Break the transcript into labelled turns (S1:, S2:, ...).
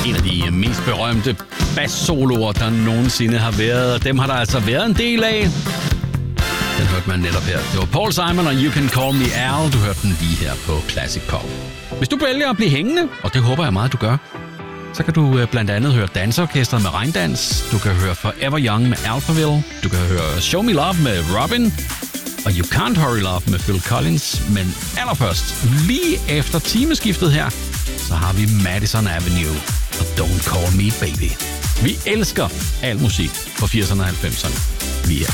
S1: En af de mest berømte bass-soloer, der nogensinde har været. Og dem har der altså været en del af. Den hørte man netop her. Det var Paul Simon og You Can Call Me Al. Du hørte den lige her på Classic Pop. Hvis du vælger at blive hængende, og det håber jeg meget, du gør, så kan du blandt andet høre Danseorkestret med Regndans. Du kan høre Forever Young med Alphaville. Du kan høre Show Me Love med Robin. Og You Can't Hurry Love med Phil Collins. Men allerførst, lige efter timeskiftet her, så har vi Madison Avenue og Don't Call Me Baby. Vi elsker al musik fra 80'erne og 90'erne. Vi er